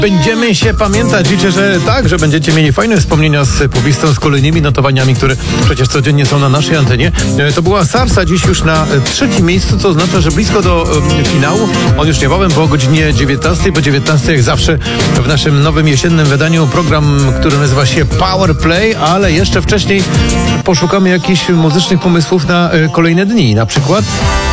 Będziemy się pamiętać. Liczę, że tak, że będziecie mieli fajne wspomnienia z Powistą, z kolejnymi notowaniami, które przecież codziennie są na naszej antenie. To była Sarsa, dziś już na 3. miejscu, co oznacza, że blisko do finału. On już niebawem po godzinie 19, po 19 jak zawsze w naszym nowym jesiennym wydaniu program, który nazywa się Power Play, ale jeszcze wcześniej poszukamy jakichś muzycznych pomysłów na kolejne dni. Na przykład